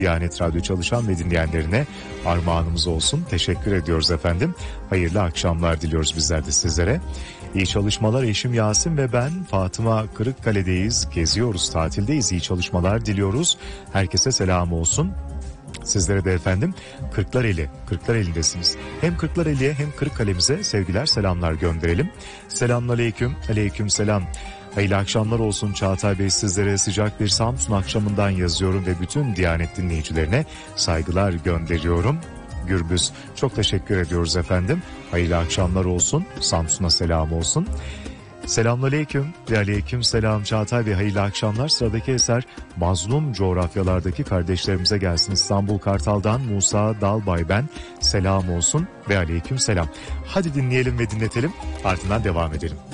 Diyanet Radyo çalışan ve dinleyenlerine armağanımız olsun. Teşekkür ediyoruz efendim. Hayırlı akşamlar diliyoruz bizler de sizlere. İyi çalışmalar, eşim Yasin ve ben Fatıma Kırıkkale'deyiz. Geziyoruz, tatildeyiz. İyi çalışmalar diliyoruz. Herkese selam olsun. Sizlere de efendim Kırklareli'ndesiniz. Hem Kırklareli'ye hem Kırıkkale'mize sevgiler, selamlar gönderelim. Selamünaleyküm, aleyküm selam. Hayırlı akşamlar olsun Çağatay Bey, sizlere sıcak bir Samsun akşamından yazıyorum ve bütün Diyanet dinleyicilerine saygılar gönderiyorum. Gürbüz, çok teşekkür ediyoruz efendim. Hayırlı akşamlar olsun, Samsun'a selam olsun. Selamünaleyküm ve aleyküm selam Çağatay Bey, hayırlı akşamlar. Sıradaki eser mazlum coğrafyalardaki kardeşlerimize gelsin. İstanbul Kartal'dan Musa Dalbay ben. Selam olsun ve aleyküm selam. Hadi dinleyelim ve dinletelim, ardından devam edelim.